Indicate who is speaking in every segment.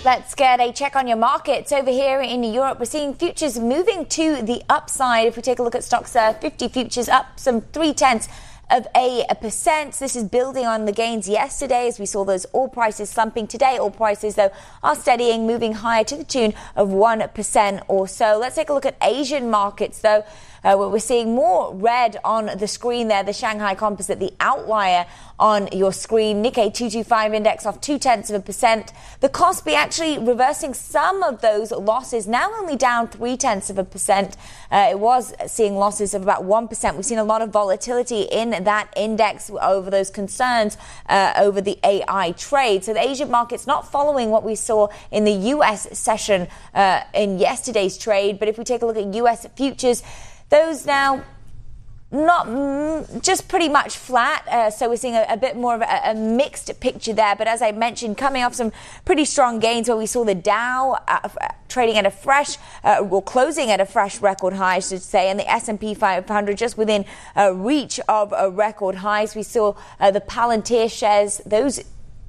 Speaker 1: Let's get a check on your markets. Over here in Europe, we're seeing futures moving to the upside. If we take a look at stocks, 50 futures up some 0.3%. This is building on the gains yesterday as we saw those oil prices slumping. Today, oil prices, though, are steadying, moving higher to the tune of 1% or so. Let's take a look at Asian markets, though. Where we're seeing more red on the screen there, the Shanghai Composite, the outlier on your screen. Nikkei 225 index off 0.2%. The Kospi actually reversing some of those losses, now only down 0.3%. It was seeing losses of about 1%. We've seen a lot of volatility in that index over those concerns over the AI trade. So the Asian market's not following what we saw in the U.S. session in yesterday's trade. But if we take a look at U.S. futures, those now not just pretty much flat. So we're seeing a bit more of a mixed picture there. But as I mentioned, coming off some pretty strong gains where we saw the Dow trading at a fresh or closing at a fresh record high, I should say, and the S&P 500 just within reach of record highs. We saw the Palantir shares, those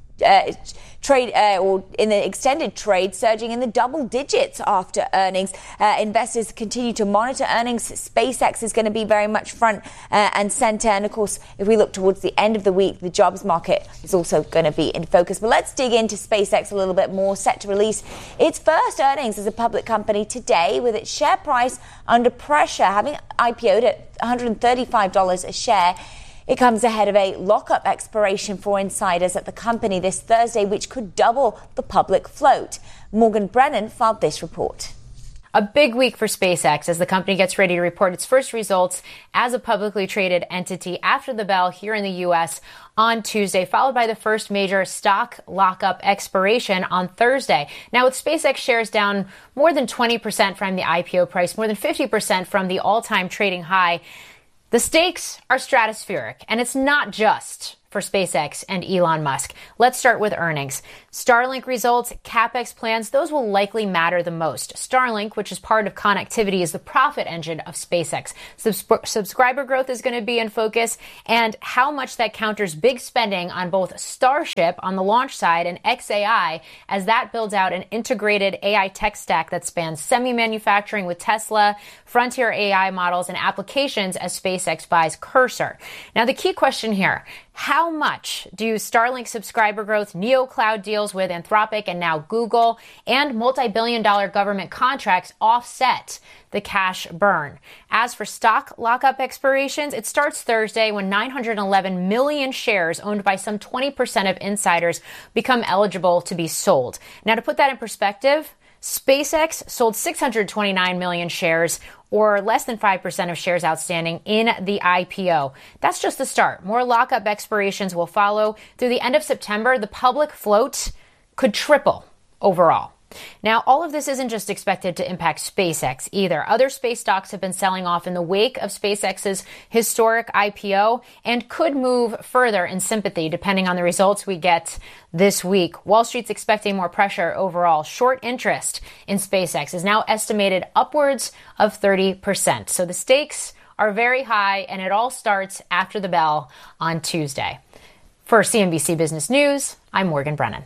Speaker 1: trade or in the extended trade surging in the double digits after earnings. Investors continue to monitor earnings. SpaceX is going to be very much front and center. And of course, if we look towards the end of the week, the jobs market is also going to be in focus. But let's dig into SpaceX a little bit more. Set to release its first earnings as a public company today, with its share price under pressure, having IPO'd at $135 a share. It comes ahead of a lockup expiration for insiders at the company this Thursday, which could double the public float. Morgan Brennan filed this report.
Speaker 2: A big week for SpaceX as the company gets ready to report its first results as a publicly traded entity after the bell here in the U.S. on Tuesday, followed by the first major stock lockup expiration on Thursday. Now, with SpaceX shares down more than 20% from the IPO price, more than 50% from the all-time trading high, the stakes are stratospheric, and it's not just for SpaceX and Elon Musk. Let's start with earnings. Starlink results, CapEx plans, those will likely matter the most. Starlink, which is part of connectivity, is the profit engine of SpaceX. Subscriber growth is going to be in focus, and how much that counters big spending on both Starship on the launch side and xAI as that builds out an integrated AI tech stack that spans semi-manufacturing with Tesla, frontier AI models, and applications as SpaceX buys Cursor. Now, the key question here, how much do Starlink subscriber growth, NeoCloud deals with Anthropic and now Google, and multi-billion-dollar government contracts offset the cash burn? As for stock lockup expirations, it starts Thursday when 911 million shares owned by some 20% of insiders become eligible to be sold. Now, to put that in perspective, SpaceX sold 629 million shares, or less than 5% of shares outstanding in the IPO. That's just the start. More lockup expirations will follow. Through the end of September, the public float could triple overall. Now, all of this isn't just expected to impact SpaceX either. Other space stocks have been selling off in the wake of SpaceX's historic IPO and could move further in sympathy depending on the results we get this week. Wall Street's expecting more pressure overall. Short interest in SpaceX is now estimated upwards of 30%. So the stakes are very high, and it all starts after the bell on Tuesday. For CNBC Business News, I'm Morgan Brennan.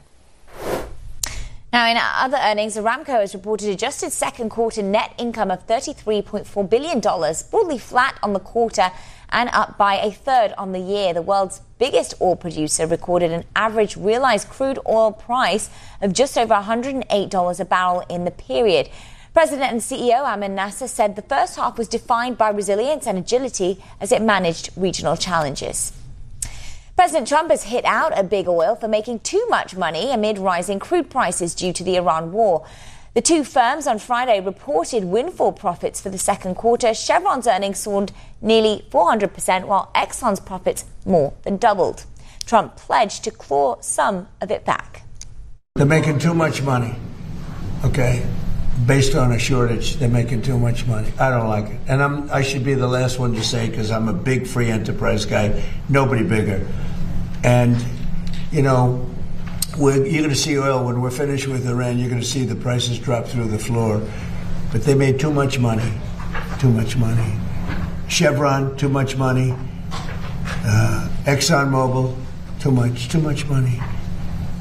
Speaker 1: Now, in other earnings, Aramco has reported adjusted second quarter net income of $33.4 billion, broadly flat on the quarter and up by a third on the year. The world's biggest oil producer recorded an average realized crude oil price of just over $108 a barrel in the period. President and CEO Amin Nasser said the first half was defined by resilience and agility as it managed regional challenges. President Trump has hit out at big oil for making too much money amid rising crude prices due to the Iran war. The two firms on Friday reported windfall profits for the second quarter. Chevron's earnings soared nearly 400%, while Exxon's profits more than doubled. Trump pledged to claw some of it back.
Speaker 3: They're making too much money, okay? Based on a shortage, they're making too much money. I don't like it. And I should be the last one to say, because I'm a big free enterprise guy, nobody bigger. And, you know, you're going to see oil, when we're finished with Iran, you're going to see the prices drop through the floor. But they made too much money, too much money. Chevron, too much money. ExxonMobil, too much money.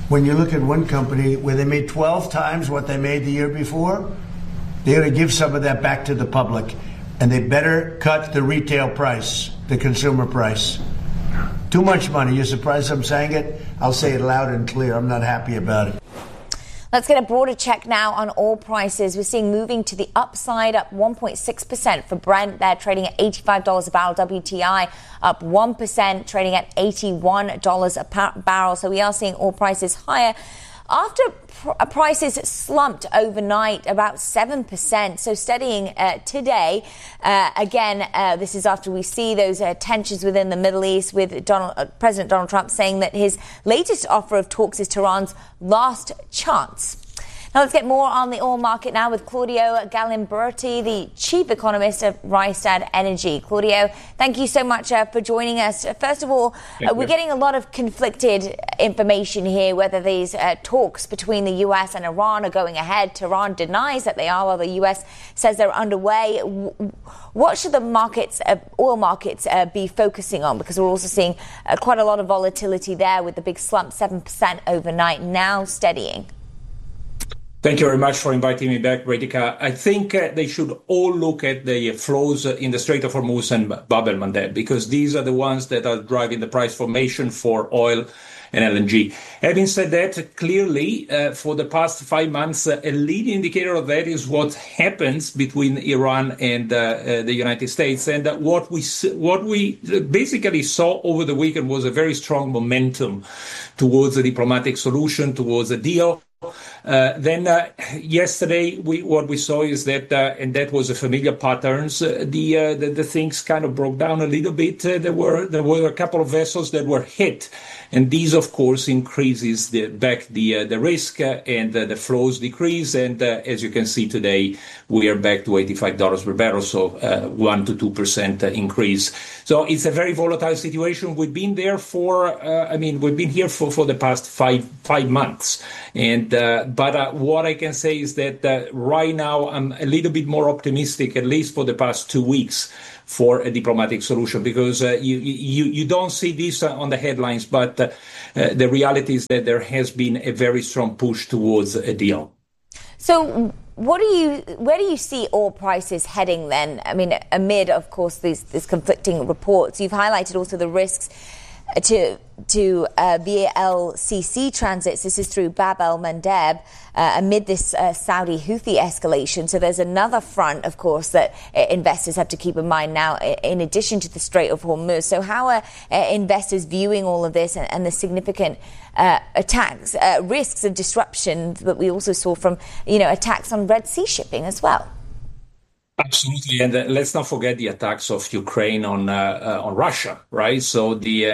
Speaker 3: when you look at one company where they made 12 times what they made the year before, they're going to give some of that back to the public. And they better cut the retail price, the consumer price. Too much money. You're surprised I'm saying it? I'll say it loud and clear. I'm not happy about it.
Speaker 1: Let's get a broader check now on oil prices. We're seeing moving to the upside, up 1.6% for Brent. They're trading at $85 a barrel. WTI up 1%, trading at $81 a barrel. So we are seeing oil prices higher after prices slumped overnight about 7%. So steadying today. Again, this is after we see those tensions within the Middle East with President Donald Trump saying that his latest offer of talks is Tehran's last chance. Now let's get more on the oil market now with Claudio Galimberti, the chief economist of Rystad Energy. Claudio, thank you so much for joining us. First of all, we're getting a lot of conflicted information here, whether these talks between the U.S. and Iran are going ahead. Tehran denies that they are, while the U.S. says they're underway. What should the markets, oil markets, be focusing on? Because we're also seeing quite a lot of volatility there with the big slump, 7% overnight, now steadying.
Speaker 4: Thank you very much for inviting me back, Radhika. I think they should all look at the flows in the Strait of Hormuz and Bab el-Mandeb, because these are the ones that are driving the price formation for oil and LNG. Having said that, clearly, for the past 5 months, a leading indicator of that is what happens between Iran and the United States. And what we basically saw over the weekend was a very strong momentum towards a diplomatic solution, towards a deal. Then yesterday, what we saw is that, and that was a familiar patterns, the things kind of broke down a little bit. There were a couple of vessels that were hit, and these, of course, increases the risk, and the flows decrease. And as you can see today, we are back to $85 per barrel, so 1 to 2% increase. So it's a very volatile situation. We've been there we've been here for the past five months, and but what I can say is that right now I'm a little bit more optimistic, at least for the past 2 weeks, for a diplomatic solution, because you don't see this on the headlines, but the reality is that there has been a very strong push towards a deal.
Speaker 1: So where do you see oil prices heading then? I mean, amid, of course, these conflicting reports, you've highlighted also the risks to VLCC transits. This is through Bab el-Mandeb amid this Saudi Houthi escalation. So there's another front, of course, that investors have to keep in mind now, in addition to the Strait of Hormuz. So how are investors viewing all of this and the significant attacks, risks of disruption that we also saw from, attacks on Red Sea shipping as well?
Speaker 4: Absolutely, and let's not forget the attacks of Ukraine on Russia, right? So all the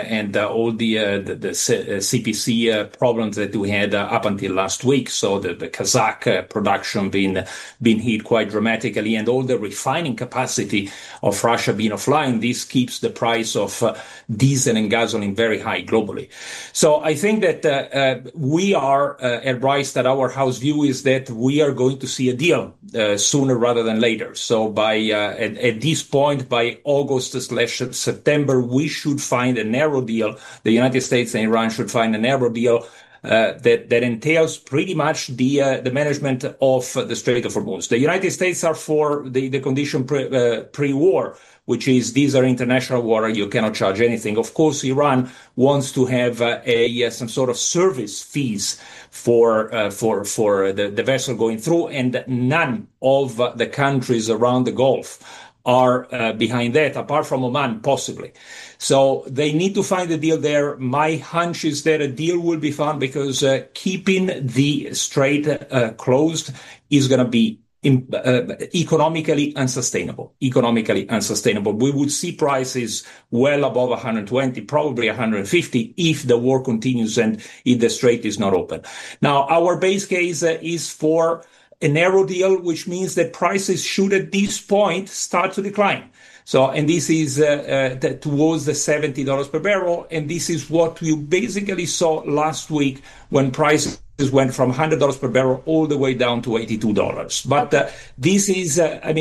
Speaker 4: CPC problems that we had up until last week. So the Kazakh production being hit quite dramatically, and all the refining capacity of Russia being offline. This keeps the price of diesel and gasoline very high globally. So I think that we are at Rystad, our house view is that we are going to see a deal sooner rather than later. So by at this point, by August/September, we should find a narrow deal. The United States and Iran should find a narrow deal that entails pretty much the management of the Strait of Hormuz. The United States are for the condition pre-war, which is these are international water, you cannot charge anything. Of course, Iran wants to have some sort of service fees for the vessel going through, and none of the countries around the Gulf are behind that, apart from Oman, possibly. So they need to find a deal there. My hunch is that a deal will be found, because keeping the strait closed is going to be economically unsustainable. We would see prices well above 120, probably 150, if the war continues and if the strait is not open. Now, our base case is for a narrow deal, which means that prices should at this point start to decline. So, and this is towards the $70 per barrel. And this is what you basically saw last week when prices went from $100 per barrel all the way down to $82. But this is,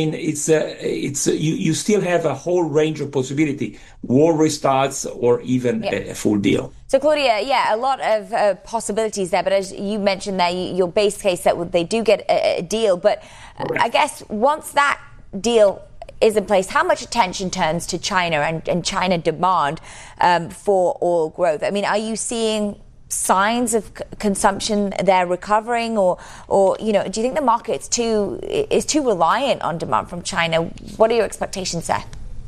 Speaker 4: you still have a whole range of possibility. War restarts or even a full deal.
Speaker 1: So, Claudia, a lot of possibilities there. But as you mentioned there, your base case that they do get a deal. But I guess once that deal is in place, how much attention turns to China and China demand for oil growth? I mean, are you seeing signs of consumption there recovering, or do you think the market is too reliant on demand from China? What are your expectations there?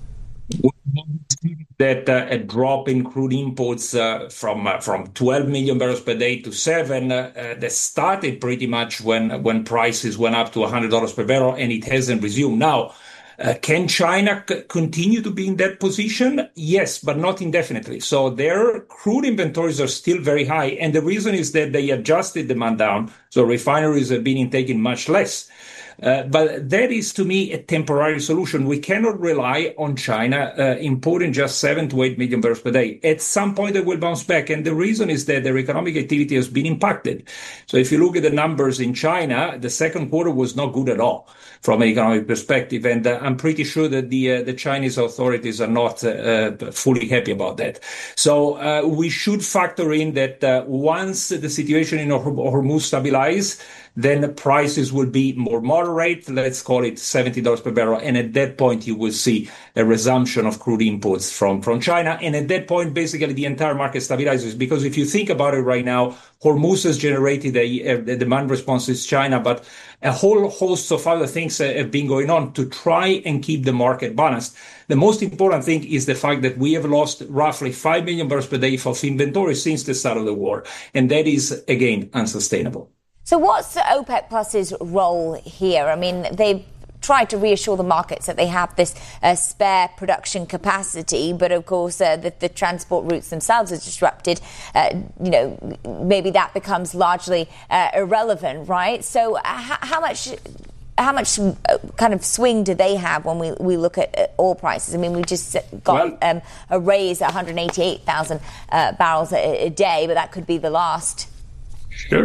Speaker 4: That a drop in crude imports from 12 million barrels per day to 7 that started pretty much when prices went up to $100 per barrel, and it hasn't resumed now. Can China continue to be in that position? Yes, but not indefinitely. So their crude inventories are still very high. And the reason is that they adjusted demand down. So refineries have been intaking much less. But that is, to me, a temporary solution. We cannot rely on China importing just 7 to 8 million barrels per day. At some point, they will bounce back. And the reason is that their economic activity has been impacted. So if you look at the numbers in China, the second quarter was not good at all from an economic perspective. And I'm pretty sure that the Chinese authorities are not fully happy about that. So we should factor in that once the situation in Hormuz stabilizes, then the prices will be more moderate, let's call it $70 per barrel. And at that point, you will see a resumption of crude imports from China. And at that point, basically, the entire market stabilizes. Because if you think about it right now, Hormuz has generated a demand response to China, but a whole host of other things have been going on to try and keep the market balanced. The most important thing is the fact that we have lost roughly 5 million barrels per day of inventory since the start of the war. And that is, again, unsustainable.
Speaker 1: So what's OPEC Plus's role here? I mean, they've tried to reassure the markets that they have this spare production capacity, but of course the transport routes themselves are disrupted. Maybe that becomes largely irrelevant, right? So how much kind of swing do they have when we look at oil prices? I mean, we just got a raise at 188,000 barrels a day, but that could be the last.
Speaker 4: Sure.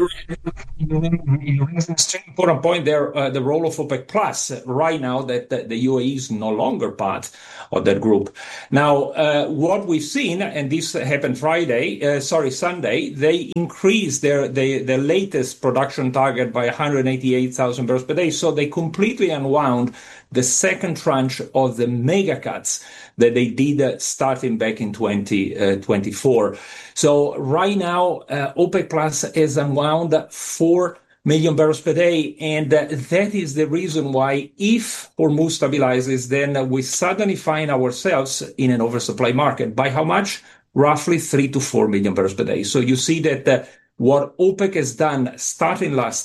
Speaker 4: You raised an important point there, the role of OPEC Plus right now that the UAE is no longer part of that group. Now, what we've seen, and this happened Sunday, they increased their latest production target by 188,000 barrels per day. So they completely unwound the second tranche of the mega cuts that they did starting back in 2024. So right now, OPEC Plus has unwound 4 million barrels per day. And that is the reason why if Hormuz stabilizes, then we suddenly find ourselves in an oversupply market. By how much? Roughly 3 to 4 million barrels per day. So you see that what OPEC has done starting last